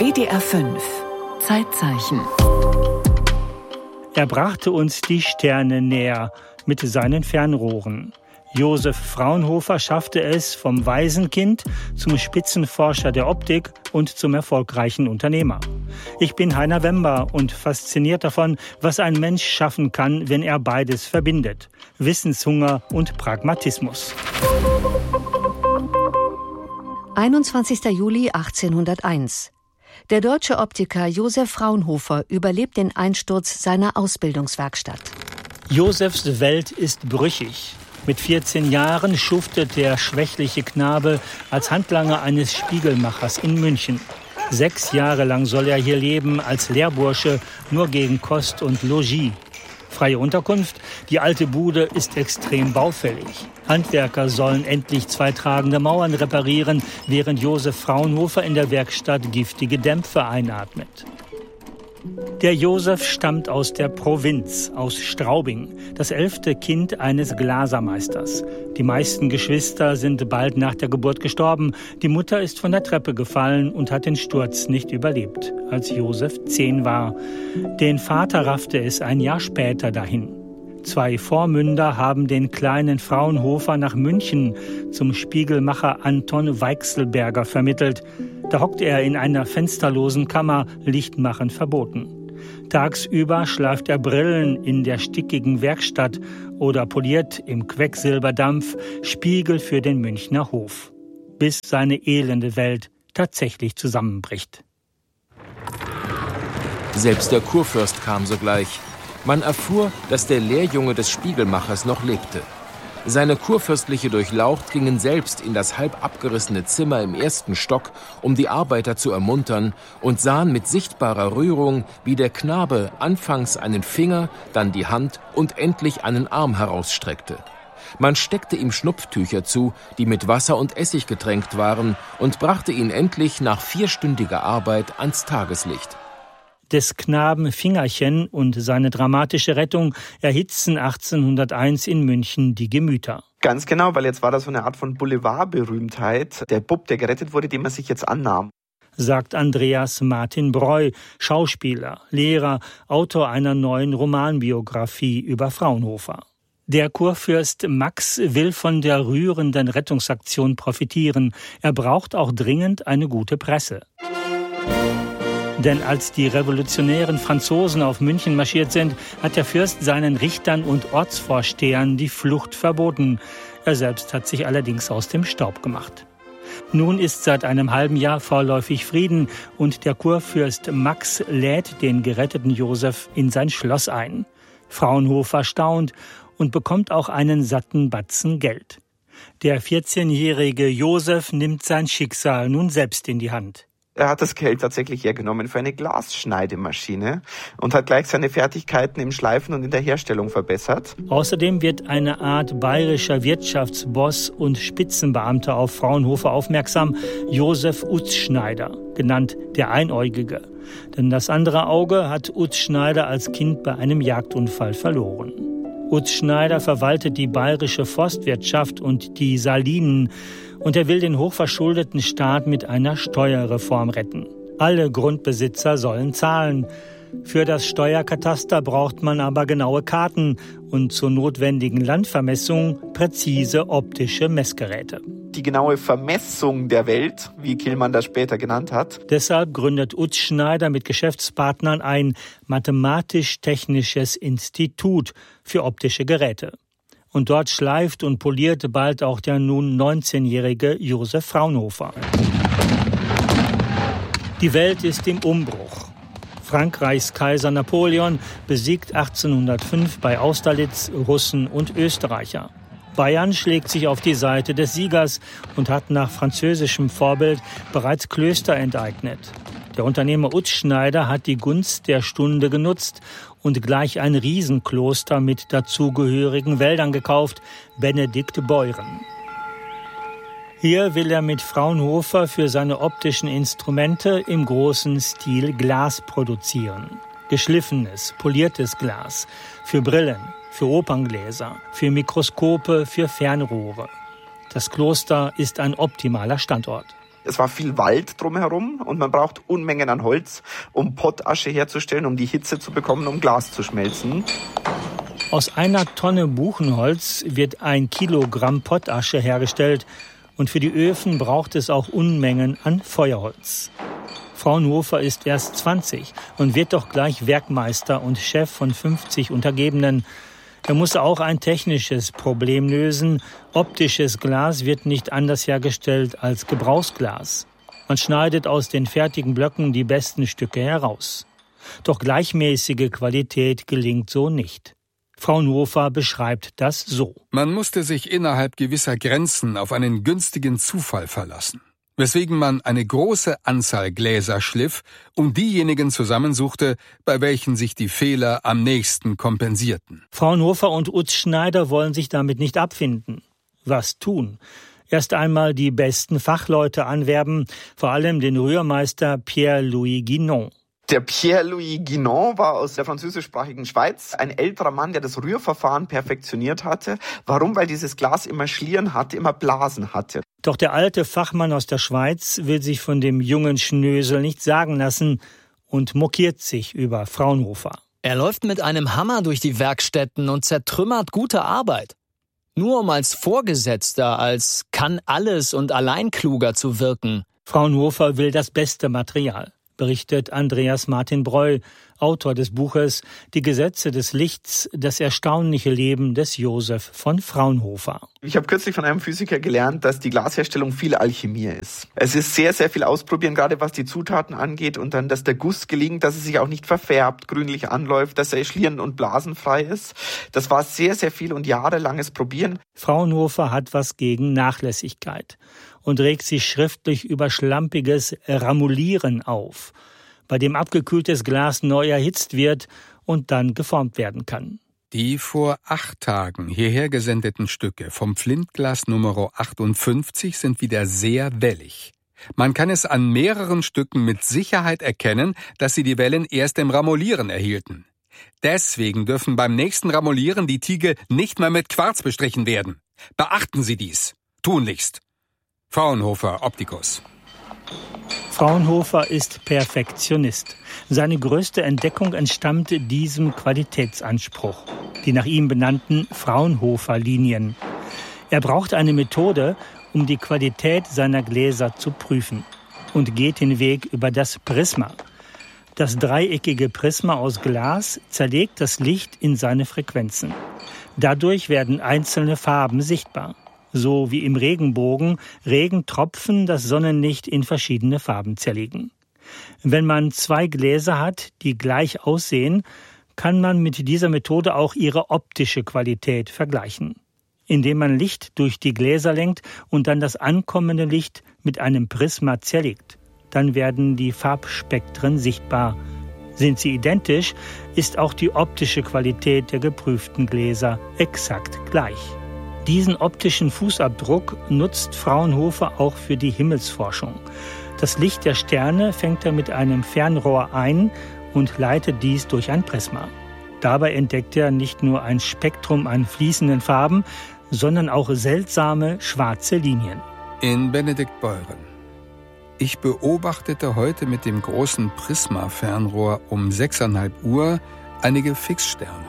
WDR 5 Zeitzeichen. Er brachte uns die Sterne näher mit seinen Fernrohren. Josef Fraunhofer schaffte es vom Waisenkind zum Spitzenforscher der Optik und zum erfolgreichen Unternehmer. Ich bin Heiner Wember und fasziniert davon, was ein Mensch schaffen kann, wenn er beides verbindet: Wissenshunger und Pragmatismus. 21. Juli 1801. Der deutsche Optiker Josef Fraunhofer überlebt den Einsturz seiner Ausbildungswerkstatt. Josefs Welt ist brüchig. Mit 14 Jahren schuftet der schwächliche Knabe als Handlanger eines Spiegelmachers in München. 6 Jahre lang soll er hier leben als Lehrbursche, nur gegen Kost und Logis. Freie Unterkunft, die alte Bude ist extrem baufällig. Handwerker sollen endlich 2 tragende Mauern reparieren, während Josef Fraunhofer in der Werkstatt giftige Dämpfe einatmet. Der Josef stammt aus der Provinz, aus Straubing, das 11. Kind eines Glasermeisters. Die meisten Geschwister sind bald nach der Geburt gestorben. Die Mutter ist von der Treppe gefallen und hat den Sturz nicht überlebt, als Josef 10 war. Den Vater raffte es ein Jahr später dahin. 2 Vormünder haben den kleinen Fraunhofer nach München zum Spiegelmacher Anton Weichselberger vermittelt. Da hockt er in einer fensterlosen Kammer, Lichtmachen verboten. Tagsüber schleift er Brillen in der stickigen Werkstatt oder poliert im Quecksilberdampf Spiegel für den Münchner Hof, bis seine elende Welt tatsächlich zusammenbricht. Selbst der Kurfürst kam sogleich. Man erfuhr, dass der Lehrjunge des Spiegelmachers noch lebte. Seine kurfürstliche Durchlaucht gingen selbst in das halb abgerissene Zimmer im 1. Stock, um die Arbeiter zu ermuntern, und sahen mit sichtbarer Rührung, wie der Knabe anfangs einen Finger, dann die Hand und endlich einen Arm herausstreckte. Man steckte ihm Schnupftücher zu, die mit Wasser und Essig getränkt waren, und brachte ihn endlich nach 4-stündiger Arbeit ans Tageslicht. Des Knaben Fingerchen und seine dramatische Rettung erhitzen 1801 in München die Gemüter. Ganz genau, weil jetzt war das so eine Art von Boulevardberühmtheit. Der Bub, der gerettet wurde, dem er sich jetzt annahm. Sagt Andreas Martin Breu, Schauspieler, Lehrer, Autor einer neuen Romanbiografie über Fraunhofer. Der Kurfürst Max will von der rührenden Rettungsaktion profitieren. Er braucht auch dringend eine gute Presse. Denn als die revolutionären Franzosen auf München marschiert sind, hat der Fürst seinen Richtern und Ortsvorstehern die Flucht verboten. Er selbst hat sich allerdings aus dem Staub gemacht. Nun ist seit einem halben Jahr vorläufig Frieden und der Kurfürst Max lädt den geretteten Josef in sein Schloss ein. Fraunhofer staunt und bekommt auch einen satten Batzen Geld. Der 14-jährige Josef nimmt sein Schicksal nun selbst in die Hand. Er hat das Geld tatsächlich hergenommen für eine Glasschneidemaschine und hat gleich seine Fertigkeiten im Schleifen und in der Herstellung verbessert. Außerdem wird eine Art bayerischer Wirtschaftsboss und Spitzenbeamter auf Fraunhofer aufmerksam, Josef Utzschneider, genannt der Einäugige. Denn das andere Auge hat Utzschneider als Kind bei einem Jagdunfall verloren. Utzschneider verwaltet die bayerische Forstwirtschaft und die Salinen und er will den hochverschuldeten Staat mit einer Steuerreform retten. Alle Grundbesitzer sollen zahlen. Für das Steuerkataster braucht man aber genaue Karten und zur notwendigen Landvermessung präzise optische Messgeräte. Die genaue Vermessung der Welt, wie Killmann das später genannt hat. Deshalb gründet Utzschneider mit Geschäftspartnern ein mathematisch-technisches Institut für optische Geräte. Und dort schleift und poliert bald auch der nun 19-jährige Josef Fraunhofer. Die Welt ist im Umbruch. Frankreichs Kaiser Napoleon besiegt 1805 bei Austerlitz Russen und Österreicher. Bayern schlägt sich auf die Seite des Siegers und hat nach französischem Vorbild bereits Klöster enteignet. Der Unternehmer Utzschneider hat die Gunst der Stunde genutzt und gleich ein Riesenkloster mit dazugehörigen Wäldern gekauft, Benediktbeuren. Hier will er mit Fraunhofer für seine optischen Instrumente im großen Stil Glas produzieren. Geschliffenes, poliertes Glas für Brillen, für Operngläser, für Mikroskope, für Fernrohre. Das Kloster ist ein optimaler Standort. Es war viel Wald drumherum und man braucht Unmengen an Holz, um Pottasche herzustellen, um die Hitze zu bekommen, um Glas zu schmelzen. Aus 1 Tonne Buchenholz wird 1 Kilogramm Pottasche hergestellt und für die Öfen braucht es auch Unmengen an Feuerholz. Fraunhofer ist erst 20 und wird doch gleich Werkmeister und Chef von 50 Untergebenen. Er muss auch ein technisches Problem lösen. Optisches Glas wird nicht anders hergestellt als Gebrauchsglas. Man schneidet aus den fertigen Blöcken die besten Stücke heraus. Doch gleichmäßige Qualität gelingt so nicht. Fraunhofer beschreibt das so. Man musste sich innerhalb gewisser Grenzen auf einen günstigen Zufall verlassen, weswegen man eine große Anzahl Gläser schliff und diejenigen zusammensuchte, bei welchen sich die Fehler am nächsten kompensierten. Fraunhofer und Utz Schneider wollen sich damit nicht abfinden. Was tun? Erst einmal die besten Fachleute anwerben, vor allem den Rührmeister Pierre-Louis Guinon. Der Pierre-Louis Guinon war aus der französischsprachigen Schweiz, ein älterer Mann, der das Rührverfahren perfektioniert hatte. Warum? Weil dieses Glas immer Schlieren hatte, immer Blasen hatte. Doch der alte Fachmann aus der Schweiz will sich von dem jungen Schnösel nicht sagen lassen und mokiert sich über Fraunhofer. Er läuft mit einem Hammer durch die Werkstätten und zertrümmert gute Arbeit. Nur um als Vorgesetzter, als kann-alles und Alleinkluger zu wirken. Fraunhofer will das beste Material, berichtet Andreas Martin Breu, Autor des Buches Die Gesetze des Lichts, das erstaunliche Leben des Josef von Fraunhofer. Ich habe kürzlich von einem Physiker gelernt, dass die Glasherstellung viel Alchemie ist. Es ist sehr, sehr viel ausprobieren, gerade was die Zutaten angeht und dann, dass der Guss gelingt, dass es sich auch nicht verfärbt, grünlich anläuft, dass er schlieren- und blasenfrei ist. Das war sehr, sehr viel und jahrelanges Probieren. Fraunhofer hat was gegen Nachlässigkeit und regt sich schriftlich über schlampiges Ramulieren auf, bei dem abgekühltes Glas neu erhitzt wird und dann geformt werden kann. Die vor 8 Tagen hierher gesendeten Stücke vom Flintglas Nummer 58 sind wieder sehr wellig. Man kann es an mehreren Stücken mit Sicherheit erkennen, dass sie die Wellen erst im Ramulieren erhielten. Deswegen dürfen beim nächsten Ramulieren die Tiegel nicht mehr mit Quarz bestrichen werden. Beachten Sie dies. Tunlichst. Fraunhofer Optikus. Fraunhofer ist Perfektionist. Seine größte Entdeckung entstammt diesem Qualitätsanspruch, die nach ihm benannten Fraunhofer-Linien. Er braucht eine Methode, um die Qualität seiner Gläser zu prüfen und geht den Weg über das Prisma. Das dreieckige Prisma aus Glas zerlegt das Licht in seine Frequenzen. Dadurch werden einzelne Farben sichtbar. So wie im Regenbogen Regentropfen das Sonnenlicht in verschiedene Farben zerlegen. Wenn man 2 Gläser hat, die gleich aussehen, kann man mit dieser Methode auch ihre optische Qualität vergleichen. Indem man Licht durch die Gläser lenkt und dann das ankommende Licht mit einem Prisma zerlegt. Dann werden die Farbspektren sichtbar. Sind sie identisch, ist auch die optische Qualität der geprüften Gläser exakt gleich. Diesen optischen Fußabdruck nutzt Fraunhofer auch für die Himmelsforschung. Das Licht der Sterne fängt er mit einem Fernrohr ein und leitet dies durch ein Prisma. Dabei entdeckt er nicht nur ein Spektrum an fließenden Farben, sondern auch seltsame schwarze Linien. In Benedikt Beuren. Ich beobachtete heute mit dem großen Prisma-Fernrohr um 6,5 Uhr einige Fixsterne.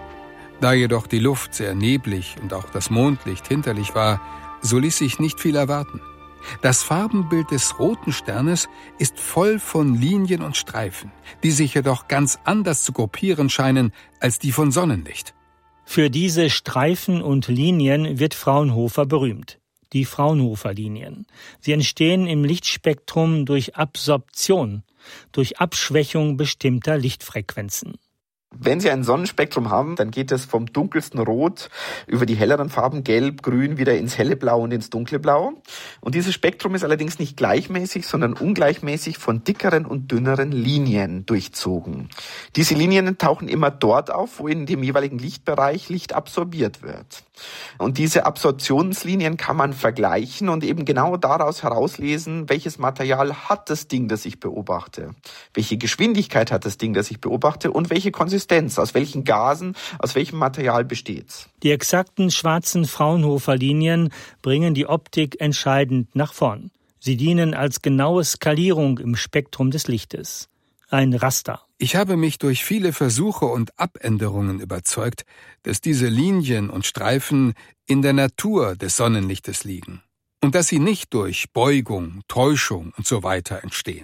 Da jedoch die Luft sehr neblig und auch das Mondlicht hinterlich war, so ließ sich nicht viel erwarten. Das Farbenbild des roten Sternes ist voll von Linien und Streifen, die sich jedoch ganz anders zu gruppieren scheinen als die von Sonnenlicht. Für diese Streifen und Linien wird Fraunhofer berühmt. Die Fraunhofer-Linien. Sie entstehen im Lichtspektrum durch Absorption, durch Abschwächung bestimmter Lichtfrequenzen. Wenn Sie ein Sonnenspektrum haben, dann geht es vom dunkelsten Rot über die helleren Farben Gelb, Grün wieder ins helle Blau und ins dunkle Blau. Und dieses Spektrum ist allerdings nicht gleichmäßig, sondern ungleichmäßig von dickeren und dünneren Linien durchzogen. Diese Linien tauchen immer dort auf, wo in dem jeweiligen Lichtbereich Licht absorbiert wird. Und diese Absorptionslinien kann man vergleichen und eben genau daraus herauslesen, welches Material hat das Ding, das ich beobachte, welche Geschwindigkeit hat das Ding, das ich beobachte und welche Konsistenz, aus welchen Gasen, aus welchem Material besteht's. Die exakten schwarzen Fraunhofer-Linien bringen die Optik entscheidend nach vorn. Sie dienen als genaue Skalierung im Spektrum des Lichtes. Ein Raster. Ich habe mich durch viele Versuche und Abänderungen überzeugt, dass diese Linien und Streifen in der Natur des Sonnenlichtes liegen und dass sie nicht durch Beugung, Täuschung und so weiter entstehen.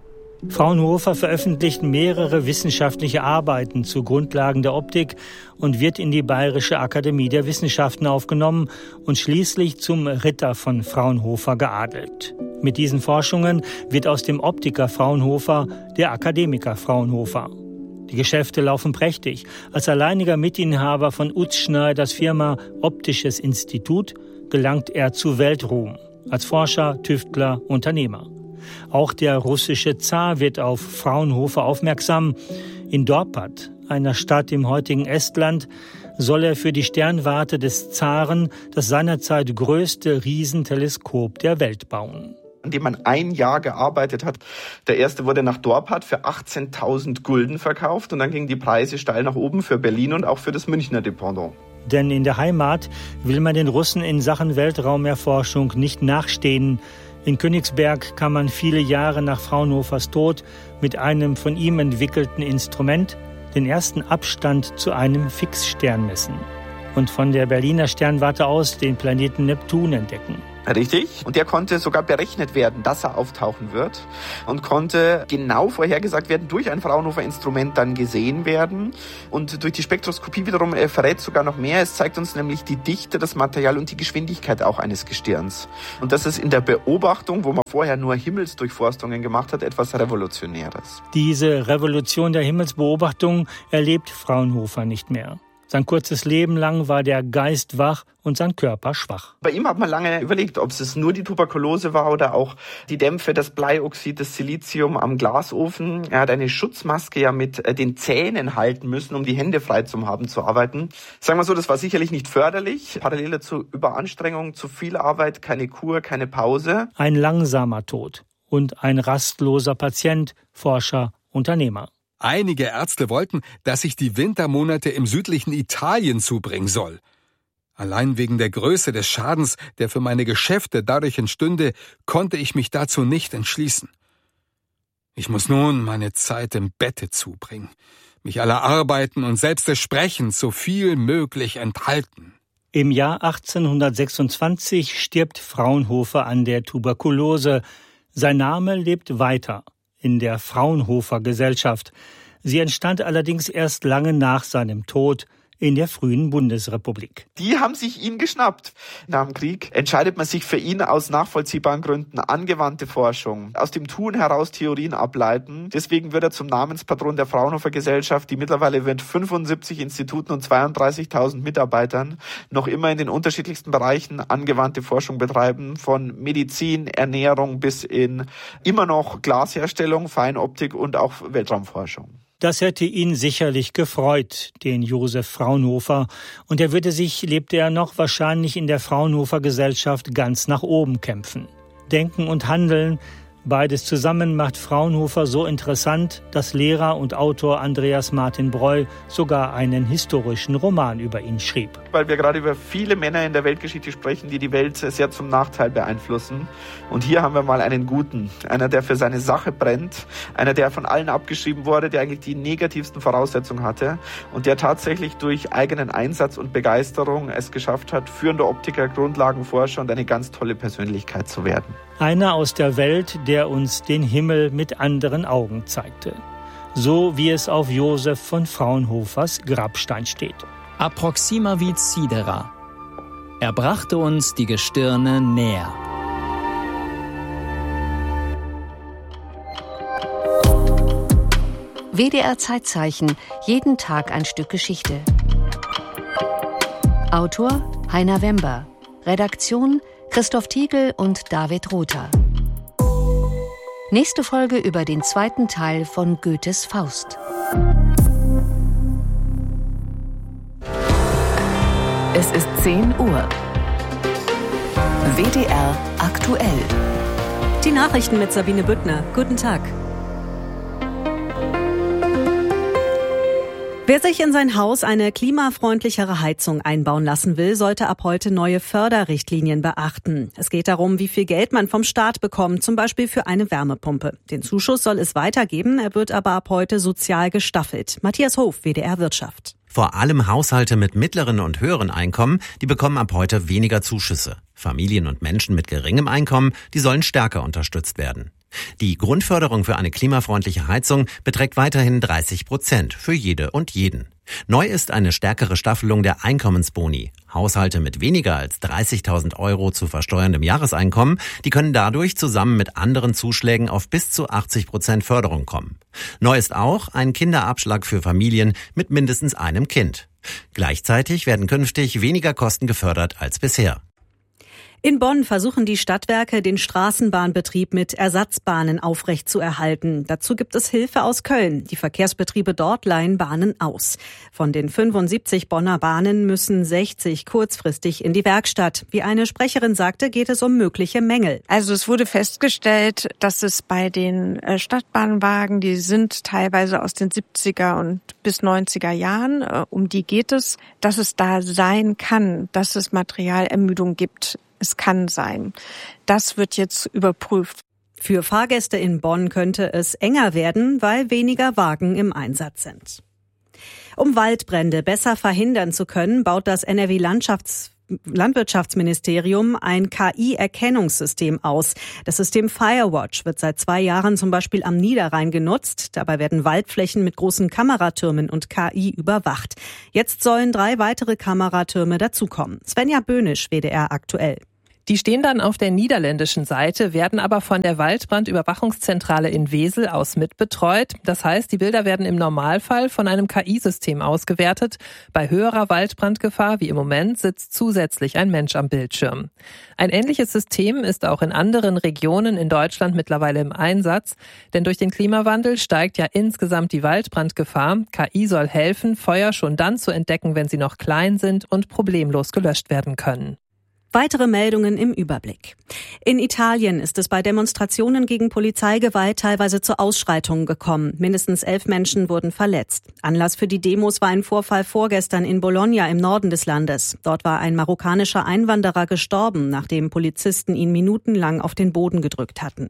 Fraunhofer veröffentlicht mehrere wissenschaftliche Arbeiten zu Grundlagen der Optik und wird in die Bayerische Akademie der Wissenschaften aufgenommen und schließlich zum Ritter von Fraunhofer geadelt. Mit diesen Forschungen wird aus dem Optiker Fraunhofer der Akademiker Fraunhofer. Die Geschäfte laufen prächtig. Als alleiniger Mitinhaber von Utzschneiders Firma Optisches Institut gelangt er zu Weltruhm. Als Forscher, Tüftler, Unternehmer. Auch der russische Zar wird auf Fraunhofer aufmerksam. In Dorpat, einer Stadt im heutigen Estland, soll er für die Sternwarte des Zaren das seinerzeit größte Riesenteleskop der Welt bauen. An dem man ein Jahr gearbeitet hat. Der erste wurde nach Dorpat für 18.000 Gulden verkauft und dann gingen die Preise steil nach oben für Berlin und auch für das Münchner Dependant. Denn in der Heimat will man den Russen in Sachen Weltraumerforschung nicht nachstehen. In Königsberg kann man viele Jahre nach Fraunhofers Tod mit einem von ihm entwickelten Instrument den ersten Abstand zu einem Fixstern messen und von der Berliner Sternwarte aus den Planeten Neptun entdecken. Richtig. Und der konnte sogar berechnet werden, dass er auftauchen wird und konnte genau vorhergesagt werden, durch ein Fraunhofer-Instrument dann gesehen werden. Und durch die Spektroskopie wiederum verrät sogar noch mehr. Es zeigt uns nämlich die Dichte, das Material und die Geschwindigkeit auch eines Gestirns. Und das ist in der Beobachtung, wo man vorher nur Himmelsdurchforstungen gemacht hat, etwas Revolutionäres. Diese Revolution der Himmelsbeobachtung erlebt Fraunhofer nicht mehr. Sein kurzes Leben lang war der Geist wach und sein Körper schwach. Bei ihm hat man lange überlegt, ob es nur die Tuberkulose war oder auch die Dämpfe, das Bleioxid, das Silizium am Glasofen. Er hat eine Schutzmaske ja mit den Zähnen halten müssen, um die Hände frei zu haben, zu arbeiten. Sagen wir so, das war sicherlich nicht förderlich. Parallel dazu Überanstrengung, zu viel Arbeit, keine Kur, keine Pause. Ein langsamer Tod und ein rastloser Patient, Forscher, Unternehmer. Einige Ärzte wollten, dass ich die Wintermonate im südlichen Italien zubringen soll. Allein wegen der Größe des Schadens, der für meine Geschäfte dadurch entstünde, konnte ich mich dazu nicht entschließen. Ich muss nun meine Zeit im Bette zubringen, mich aller Arbeiten und selbst des Sprechens so viel möglich enthalten. Im Jahr 1826 stirbt Fraunhofer an der Tuberkulose. Sein Name lebt weiter in der Fraunhofer Gesellschaft. Sie entstand allerdings erst lange nach seinem Tod in der frühen Bundesrepublik. Die haben sich ihn geschnappt. Nach dem Krieg entscheidet man sich für ihn aus nachvollziehbaren Gründen. Angewandte Forschung, aus dem Tun heraus Theorien ableiten. Deswegen wird er zum Namenspatron der Fraunhofer Gesellschaft, die mittlerweile mit 75 Instituten und 32.000 Mitarbeitern noch immer in den unterschiedlichsten Bereichen angewandte Forschung betreiben. Von Medizin, Ernährung bis in immer noch Glasherstellung, Feinoptik und auch Weltraumforschung. Das hätte ihn sicherlich gefreut, den Josef Fraunhofer. Und er würde sich, lebte er noch, wahrscheinlich in der Fraunhofer Gesellschaft ganz nach oben kämpfen. Denken und Handeln, beides zusammen macht Fraunhofer so interessant, dass Lehrer und Autor Andreas Martin Breu sogar einen historischen Roman über ihn schrieb. Weil wir gerade über viele Männer in der Weltgeschichte sprechen, die die Welt sehr zum Nachteil beeinflussen. Und hier haben wir mal einen guten, einer, der für seine Sache brennt, einer, der von allen abgeschrieben wurde, der eigentlich die negativsten Voraussetzungen hatte und der tatsächlich durch eigenen Einsatz und Begeisterung es geschafft hat, führender Optiker, Grundlagenforscher und eine ganz tolle Persönlichkeit zu werden. Einer aus der Welt, der uns den Himmel mit anderen Augen zeigte. So wie es auf Josef von Fraunhofers Grabstein steht. Approxima vit sidera. Er brachte uns die Gestirne näher. WDR Zeitzeichen, jeden Tag ein Stück Geschichte. Autor Heiner Wember. Redaktion Christoph Tiegel und David Rother. Nächste Folge über den zweiten Teil von Goethes Faust. Es ist 10 Uhr. WDR aktuell. Die Nachrichten mit Sabine Büttner. Guten Tag. Wer sich in sein Haus eine klimafreundlichere Heizung einbauen lassen will, sollte ab heute neue Förderrichtlinien beachten. Es geht darum, wie viel Geld man vom Staat bekommt, zum Beispiel für eine Wärmepumpe. Den Zuschuss soll es weitergeben, er wird aber ab heute sozial gestaffelt. Matthias Hof, WDR Wirtschaft. Vor allem Haushalte mit mittleren und höheren Einkommen, die bekommen ab heute weniger Zuschüsse. Familien und Menschen mit geringem Einkommen, die sollen stärker unterstützt werden. Die Grundförderung für eine klimafreundliche Heizung beträgt weiterhin 30% für jede und jeden. Neu ist eine stärkere Staffelung der Einkommensboni. Haushalte mit weniger als 30.000 Euro zu versteuerndem Jahreseinkommen, die können dadurch zusammen mit anderen Zuschlägen auf bis zu 80% Förderung kommen. Neu ist auch ein Kinderabschlag für Familien mit mindestens einem Kind. Gleichzeitig werden künftig weniger Kosten gefördert als bisher. In Bonn versuchen die Stadtwerke, den Straßenbahnbetrieb mit Ersatzbahnen aufrechtzuerhalten. Dazu gibt es Hilfe aus Köln. Die Verkehrsbetriebe dort leihen Bahnen aus. Von den 75 Bonner Bahnen müssen 60 kurzfristig in die Werkstatt. Wie eine Sprecherin sagte, geht es um mögliche Mängel. Also es wurde festgestellt, dass es bei den Stadtbahnwagen, die sind teilweise aus den 70er und bis 90er Jahren, um die geht es, dass es da sein kann, dass es Materialermüdung gibt. Es kann sein. Das wird jetzt überprüft. Für Fahrgäste in Bonn könnte es enger werden, weil weniger Wagen im Einsatz sind. Um Waldbrände besser verhindern zu können, baut das Landwirtschaftsministerium ein KI-Erkennungssystem aus. Das System Firewatch wird seit 2 Jahren zum Beispiel am Niederrhein genutzt. Dabei werden Waldflächen mit großen Kameratürmen und KI überwacht. Jetzt sollen 3 weitere Kameratürme dazukommen. Svenja Böhnisch, WDR aktuell. Die stehen dann auf der niederländischen Seite, werden aber von der Waldbrandüberwachungszentrale in Wesel aus mitbetreut. Das heißt, die Bilder werden im Normalfall von einem KI-System ausgewertet. Bei höherer Waldbrandgefahr wie im Moment sitzt zusätzlich ein Mensch am Bildschirm. Ein ähnliches System ist auch in anderen Regionen in Deutschland mittlerweile im Einsatz. Denn durch den Klimawandel steigt ja insgesamt die Waldbrandgefahr. KI soll helfen, Feuer schon dann zu entdecken, wenn sie noch klein sind und problemlos gelöscht werden können. Weitere Meldungen im Überblick. In Italien ist es bei Demonstrationen gegen Polizeigewalt teilweise zu Ausschreitungen gekommen. Mindestens 11 Menschen wurden verletzt. Anlass für die Demos war ein Vorfall vorgestern in Bologna im Norden des Landes. Dort war ein marokkanischer Einwanderer gestorben, nachdem Polizisten ihn minutenlang auf den Boden gedrückt hatten.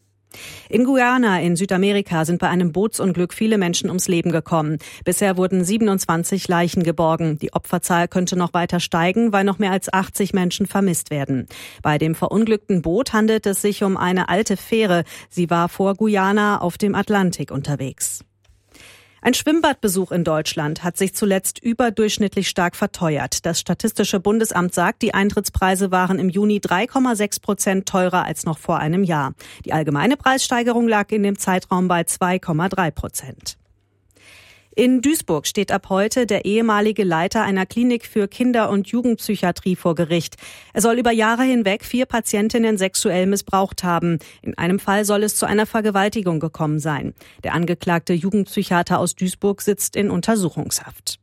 In Guyana in Südamerika sind bei einem Bootsunglück viele Menschen ums Leben gekommen. Bisher wurden 27 Leichen geborgen. Die Opferzahl könnte noch weiter steigen, weil noch mehr als 80 Menschen vermisst werden. Bei dem verunglückten Boot handelt es sich um eine alte Fähre. Sie war vor Guyana auf dem Atlantik unterwegs. Ein Schwimmbadbesuch in Deutschland hat sich zuletzt überdurchschnittlich stark verteuert. Das Statistische Bundesamt sagt, die Eintrittspreise waren im Juni 3,6% teurer als noch vor einem Jahr. Die allgemeine Preissteigerung lag in dem Zeitraum bei 2,3%. In Duisburg steht ab heute der ehemalige Leiter einer Klinik für Kinder- und Jugendpsychiatrie vor Gericht. Er soll über Jahre hinweg 4 Patientinnen sexuell missbraucht haben. In einem Fall soll es zu einer Vergewaltigung gekommen sein. Der angeklagte Jugendpsychiater aus Duisburg sitzt in Untersuchungshaft.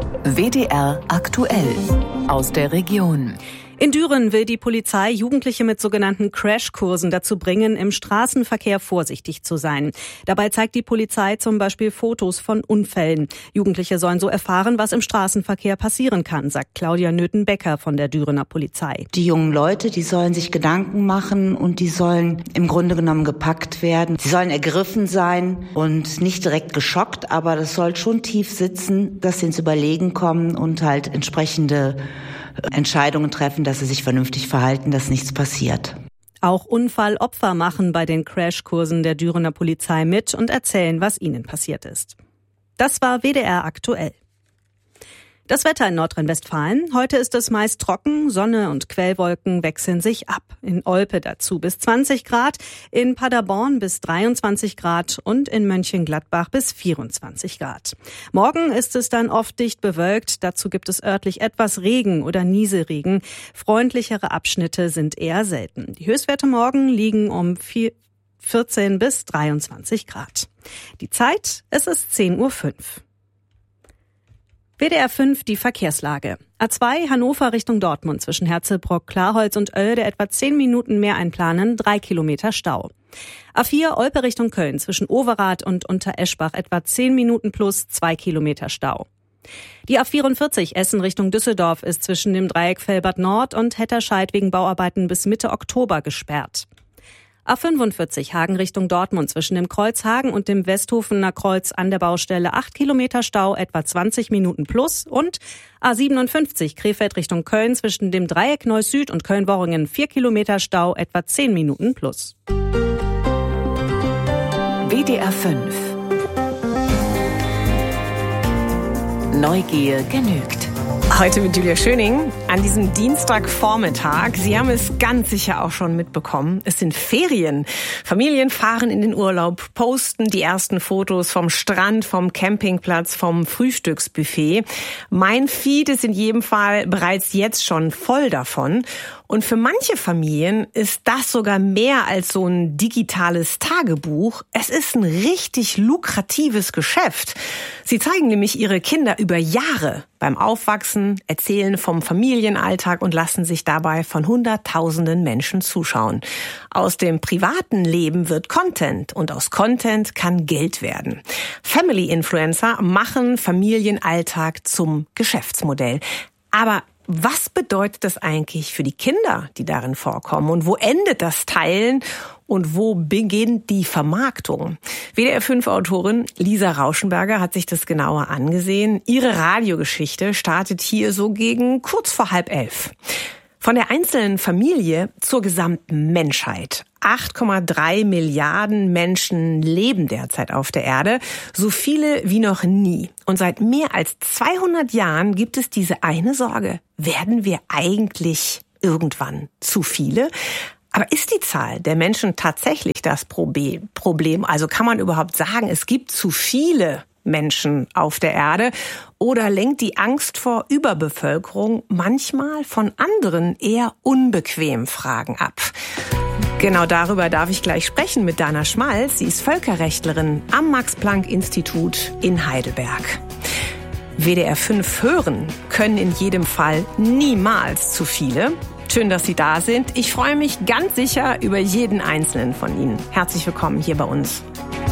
WDR aktuell aus der Region. In Düren will die Polizei Jugendliche mit sogenannten Crashkursen dazu bringen, im Straßenverkehr vorsichtig zu sein. Dabei zeigt die Polizei zum Beispiel Fotos von Unfällen. Jugendliche sollen so erfahren, was im Straßenverkehr passieren kann, sagt Claudia Nöthen-Becker von der Dürener Polizei. Die jungen Leute, die sollen sich Gedanken machen und die sollen im Grunde genommen gepackt werden. Sie sollen ergriffen sein und nicht direkt geschockt, aber das soll schon tief sitzen, dass sie ins Überlegen kommen und halt entsprechende Entscheidungen treffen, dass sie sich vernünftig verhalten, dass nichts passiert. Auch Unfallopfer machen bei den Crashkursen der Dürener Polizei mit und erzählen, was ihnen passiert ist. Das war WDR aktuell. Das Wetter in Nordrhein-Westfalen. Heute ist es meist trocken, Sonne und Quellwolken wechseln sich ab. In Olpe dazu bis 20 Grad, in Paderborn bis 23 Grad und in Mönchengladbach bis 24 Grad. Morgen ist es dann oft dicht bewölkt, dazu gibt es örtlich etwas Regen oder Nieselregen. Freundlichere Abschnitte sind eher selten. Die Höchstwerte morgen liegen um 14 bis 23 Grad. Die Zeit, es ist 10:05 Uhr. WDR 5, die Verkehrslage. A2 Hannover Richtung Dortmund zwischen Herzebrock, Klarholz und Oelde etwa 10 Minuten mehr einplanen, 3 Kilometer Stau. A4 Olpe Richtung Köln zwischen Overath und Untereschbach etwa 10 Minuten plus 2 Kilometer Stau. Die A44 Essen Richtung Düsseldorf ist zwischen dem Dreieck Velbert Nord und Hetterscheid wegen Bauarbeiten bis Mitte Oktober gesperrt. A45 Hagen Richtung Dortmund zwischen dem Kreuz Hagen und dem Westhofener Kreuz an der Baustelle 8 Kilometer Stau, etwa 20 Minuten plus. Und A57 Krefeld Richtung Köln zwischen dem Dreieck Neuss Süd und Köln-Worringen 4 Kilometer Stau, etwa 10 Minuten plus. WDR 5 Neugier genügt. Heute mit Julia Schöning an diesem Dienstagvormittag. Sie haben es ganz sicher auch schon mitbekommen. Es sind Ferien. Familien fahren in den Urlaub, posten die ersten Fotos vom Strand, vom Campingplatz, vom Frühstücksbuffet. Mein Feed ist in jedem Fall bereits jetzt schon voll davon. Und für manche Familien ist das sogar mehr als so ein digitales Tagebuch. Es ist ein richtig lukratives Geschäft. Sie zeigen nämlich ihre Kinder über Jahre beim Aufwachsen, erzählen vom Familienalltag und lassen sich dabei von Hunderttausenden Menschen zuschauen. Aus dem privaten Leben wird Content und aus Content kann Geld werden. Family-Influencer machen Familienalltag zum Geschäftsmodell. Aber was bedeutet das eigentlich für die Kinder, die darin vorkommen? Und wo endet das Teilen und wo beginnt die Vermarktung? WDR 5-Autorin Lisa Rauschenberger hat sich das genauer angesehen. Ihre Radiogeschichte startet hier so gegen kurz vor 10:30. Von der einzelnen Familie zur gesamten Menschheit. 8,3 Milliarden Menschen leben derzeit auf der Erde, so viele wie noch nie. Und seit mehr als 200 Jahren gibt es diese eine Sorge. Werden wir eigentlich irgendwann zu viele? Aber ist die Zahl der Menschen tatsächlich das Problem? Also kann man überhaupt sagen, es gibt zu viele Menschen auf der Erde? Oder lenkt die Angst vor Überbevölkerung manchmal von anderen eher unbequemen Fragen ab? Genau darüber darf ich gleich sprechen mit Dana Schmalz. Sie ist Völkerrechtlerin am Max-Planck-Institut in Heidelberg. WDR 5 hören können in jedem Fall niemals zu viele. Schön, dass Sie da sind. Ich freue mich ganz sicher über jeden einzelnen von Ihnen. Herzlich willkommen hier bei uns.